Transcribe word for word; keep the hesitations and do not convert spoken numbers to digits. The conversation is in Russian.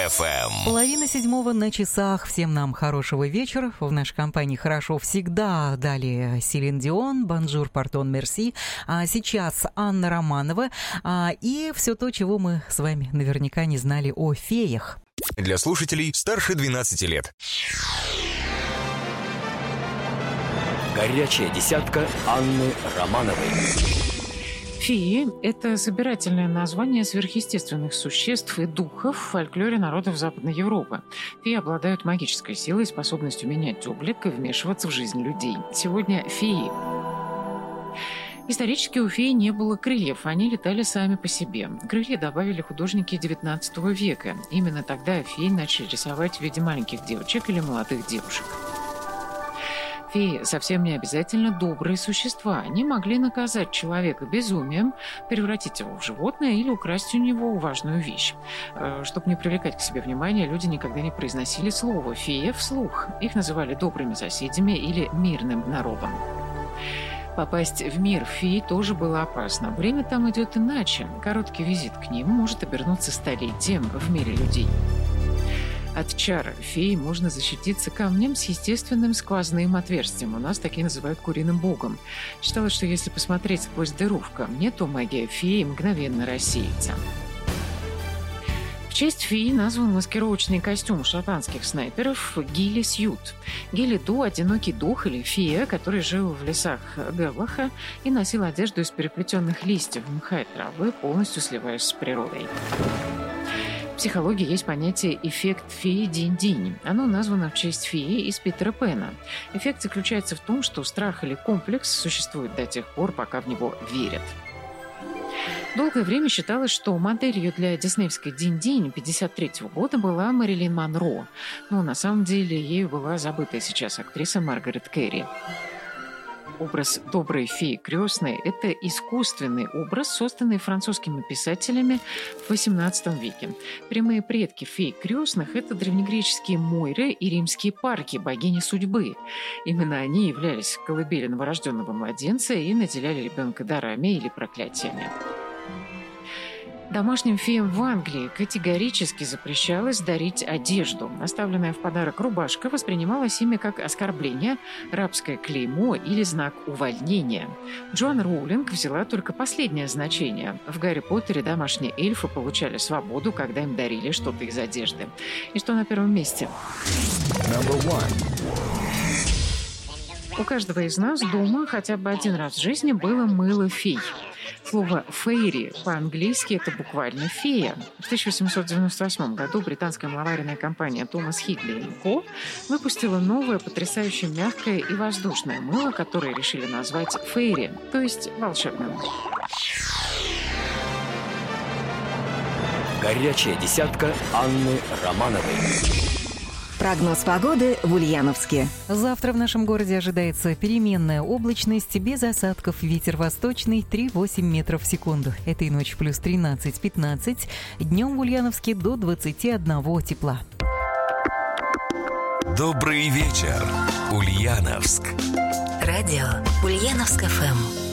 эф эм. Половина седьмого на часах. Всем нам хорошего вечера. В нашей компании хорошо всегда. Далее Селин Дион, Бонжур, Пардон, Мерси. А сейчас Анна Романова. А, и все то, чего мы с вами наверняка не знали о феях. Для слушателей старше двенадцати лет. Горячая десятка Анны Романовой. Феи – это собирательное название сверхъестественных существ и духов в фольклоре народов Западной Европы. Феи обладают магической силой и способностью менять облик и вмешиваться в жизнь людей. Сегодня феи. Исторически у фей не было крыльев, они летали сами по себе. Крылья добавили художники девятнадцатого века. Именно тогда феи начали рисовать в виде маленьких девочек или молодых девушек. Феи совсем не обязательно добрые существа. Они могли наказать человека безумием, превратить его в животное или украсть у него важную вещь. Чтобы не привлекать к себе внимания, люди никогда не произносили слово «фея» вслух. Их называли добрыми соседями или мирным народом. Попасть в мир фей тоже было опасно. Время там идет иначе. Короткий визит к ним может обернуться столетием в мире людей. От чар фей можно защититься камнем с естественным сквозным отверстием. У нас такие называют куриным богом. Считалось, что если посмотреть сквозь дыру в камне, то магия феи мгновенно рассеется. В честь феи назван маскировочный костюм шотландских снайперов Гилли Сьют. Гилли Ду – одинокий дух или фея, который жил в лесах Геллаха и носил одежду из переплетенных листьев, мха и травы, полностью сливаясь с природой. В психологии есть понятие «эффект феи динь-динь». Оно названо в честь феи из Питера Пэна. Эффект заключается в том, что страх или комплекс существует до тех пор, пока в него верят. Долгое время считалось, что моделью для диснеевской «Динь-динь» пятьдесят третьего года была Мэрилин Монро. Но на самом деле ею была забытая сейчас актриса Маргарет Керри. Образ доброй феи крестной – это искусственный образ, созданный французскими писателями в восемнадцатом веке. Прямые предки фей крестных – это древнегреческие Мойры и римские Парки, богини судьбы. Именно они являлись колыбелью новорожденного младенца и наделяли ребенка дарами или проклятиями. Домашним феям в Англии категорически запрещалось дарить одежду. Оставленная в подарок рубашка воспринималась ими как оскорбление, рабское клеймо или знак увольнения. Джоан Роулинг взяла только последнее значение. В «Гарри Поттере» домашние эльфы получали свободу, когда им дарили что-то из одежды. И что на первом месте? У каждого из нас дома хотя бы один раз в жизни было мыло фей. Слово «фейри» по-английски – это буквально «фея». В тысяча восемьсот девяносто восьмом году британская мыловаренная компания Томас Хидли энд Ко выпустила новое, потрясающе мягкое и воздушное мыло, которое решили назвать «фейри», то есть волшебным. Горячая десятка Анны Романовой. Прогноз погоды в Ульяновске. Завтра в нашем городе ожидается переменная облачность, без осадков, ветер восточный три-восемь метров в секунду. Этой ночью плюс тринадцать-пятнадцать, днем в Ульяновске до двадцати одного тепла. Добрый вечер, Ульяновск. Радио Ульяновск эф эм.